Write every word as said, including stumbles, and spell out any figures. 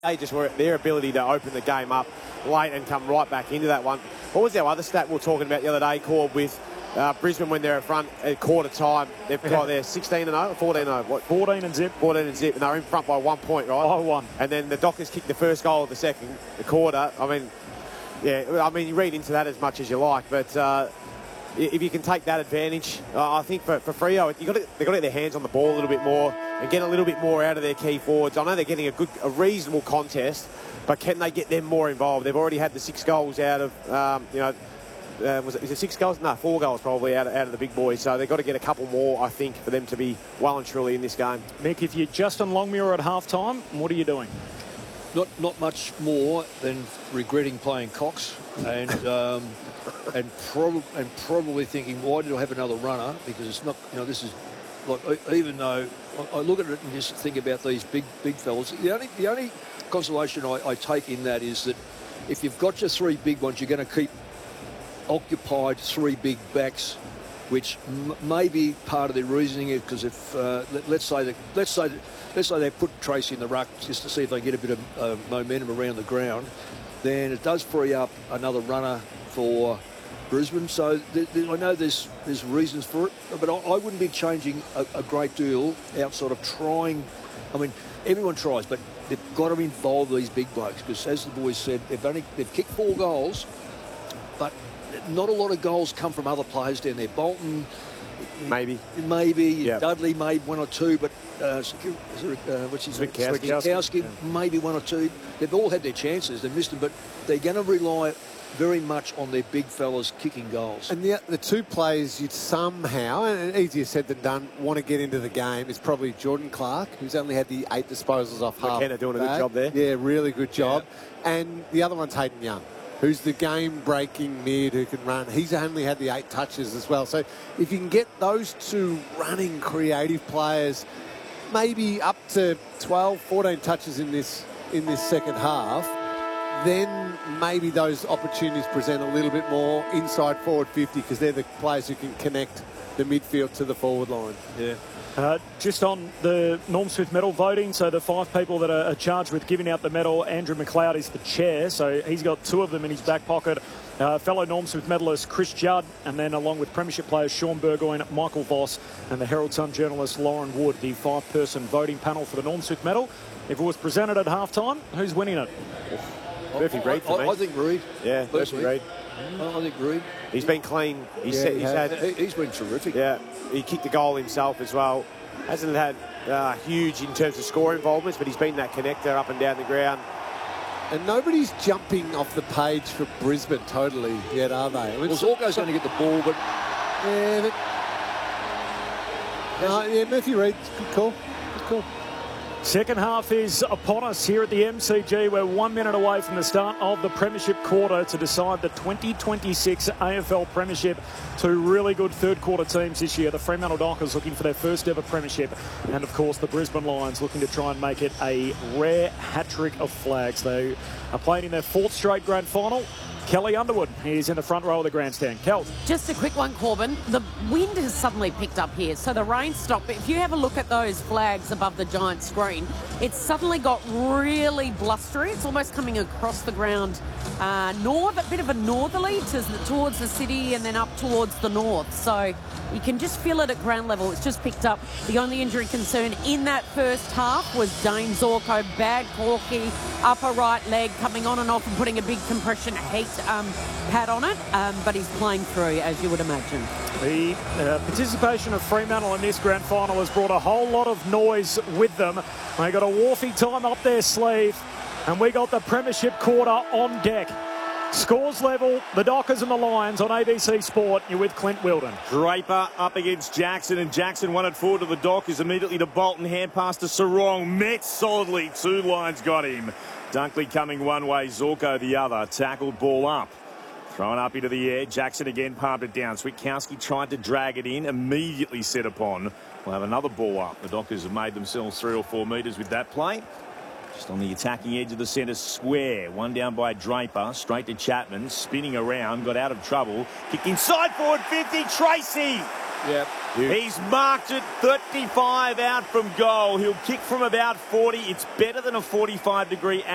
They just were their ability to open the game up late and come right back into that one. What was our other stat we were talking about the other day, Corb, with uh, Brisbane when they're in front at quarter time? They've got their sixteen and oh, or fourteen and oh? What? fourteen and zip. fourteen and zip, and they're in front by one point, right? By one. And then the Dockers kicked the first goal of the second, the quarter. I mean, yeah, I mean, you read into that as much as you like, but uh, if you can take that advantage, uh, I think for, for Freo, you got to, they've got to get their hands on the ball a little bit more and get a little bit more out of their key forwards. I know they're getting a good, a reasonable contest, but can they get them more involved? They've already had the six goals out of, um, you know, uh, was it, is it six goals? No, four goals probably out of, out of the big boys. So they've got to get a couple more, I think, for them to be well and truly in this game. Mick, if you're Justin Longmuir at half-time, what are you doing? Not not much more than regretting playing Cox and um, and, prob and probably thinking, why did I have another runner? Because it's not, you know, this is like, even though I look at it and just think about these big big fellas. The only the only consolation I, I take in that is that if you've got your three big ones, you're going to keep occupied three big backs, which m may be part of their reasoning. Is because if uh, let, let's say that let's say that. Let's say they put Tracy in the ruck just to see if they get a bit of uh, momentum around the ground, then it does free up another runner for Brisbane. So th th I know there's there's reasons for it, but I, I wouldn't be changing a, a great deal outside of trying. I mean, everyone tries, but they've got to involve these big blokes because, as the boys said, they've only they've kicked four goals, but not a lot of goals come from other players down there. Bolton. Maybe. Maybe. Yep. Dudley made one or two, but uh, uh, what's his name? Switkowski, maybe one or two. They've all had their chances. They've missed them, but they're going to rely very much on their big fellas kicking goals. And the, the two players you'd somehow, and easier said than done, want to get into the game is probably Jordan Clark, who's only had the eight disposals off half. McKenna doing a good job there. Yeah, really good job. Yeah. And the other one's Hayden Young, who's the game-breaking mid who can run. He's only had the eight touches as well. So if you can get those two running creative players, maybe up to twelve, fourteen touches in this in this second half, then maybe those opportunities present a little bit more inside forward fifty because they're the players who can connect the midfield to the forward line. Yeah. Uh, just on the Norm Smith medal voting, so the five people that are charged with giving out the medal, Andrew McLeod is the chair, so he's got two of them in his back pocket. Uh, fellow Norm Smith medalist Chris Judd, and then along with premiership players Sean Burgoyne, Michael Voss, and the Herald Sun journalist Lauren Wood, the five-person voting panel for the Norm Smith medal. If it was presented at halftime, who's winning it? Murphy Reid for I, me. I think Reid. Yeah, Murphy Reid. I think Reid. He's been clean. He's, Yeah, set, he he's has. had. He's been terrific. Yeah, he kicked the goal himself as well. Hasn't had uh, huge in terms of score involvements, but he's been that connector up and down the ground. And nobody's jumping off the page for Brisbane totally yet, are they? I mean, Well, Zorko's going to get the ball, but yeah, but no, yeah, Murphy Reid, good call, good call. Second half is upon us here at the M C G. We're one minute away from the start of the Premiership quarter to decide the twenty twenty-six A F L Premiership. Two really good third quarter teams this year. The Fremantle Dockers looking for their first ever Premiership. And of course the Brisbane Lions looking to try and make it a rare hat-trick of flags. They are playing in their fourth straight grand final. Kelly Underwood is in the front row of the grandstand. Kel. Just a quick one, Corbin. The wind has suddenly picked up here, so the rain stopped. But if you have a look at those flags above the giant screen, it's suddenly got really blustery. It's almost coming across the ground uh, north, a bit of a northerly to, towards the city and then up towards the north. So you can just feel it at ground level. It's just picked up. The only injury concern in that first half was Dane Zorko, bad corky, upper right leg, coming on and off and putting a big compression heat um, pad on it, um, but he's playing through, as you would imagine. The uh, participation of Fremantle in this grand final has brought a whole lot of noise with them. They got a Wharfie time up their sleeve, and we got the Premiership quarter on deck. Scores level, the Dockers and the Lions on A B C Sport. You're with Clint Wilden. Draper up against Jackson, and Jackson won it forward to the Dockers, immediately to Bolton, hand pass to Sarong, met solidly, two lines got him. Dunkley coming one way, Zorko the other, tackled ball up. Thrown up into the air, Jackson again palmed it down. Switkowski tried to drag it in, immediately set upon. We'll have another ball up. The Dockers have made themselves three or four metres with that play. Just on the attacking edge of the centre, Swear. One down by Draper, straight to Chapman, spinning around, got out of trouble. Kicked inside forward fifty, Tracy. Yep. He's marked it thirty-five out from goal. He'll kick from about forty. It's better than a forty-five degree angle.